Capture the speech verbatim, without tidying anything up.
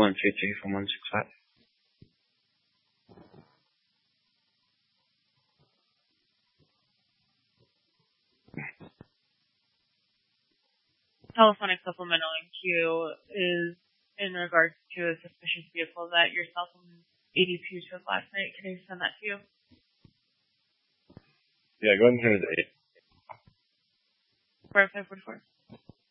one three three four one six five. Telephonic supplemental in queue is in regards to a suspicious vehicle that yourself and eighty-two took last night. Can I send that to you? Yeah, go ahead and turn it to eight. four five four four.